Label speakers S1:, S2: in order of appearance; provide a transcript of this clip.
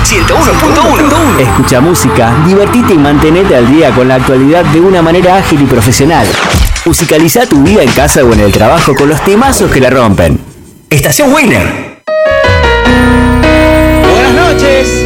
S1: 101.1. Escucha música, divertite y mantenete al día con la actualidad de una manera ágil y profesional. Musicaliza tu vida en casa o en el trabajo con los temazos que la rompen. Estación Winner.
S2: Buenas noches.